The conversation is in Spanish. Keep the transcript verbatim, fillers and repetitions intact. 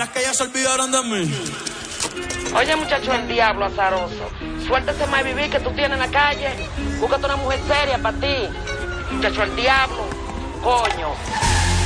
que ya se olvidaron de mí. Oye, muchacho, el diablo azaroso. Suéltese más vivir que tú tienes en la calle. Búscate una mujer seria para ti. Muchacho, el diablo. Coño.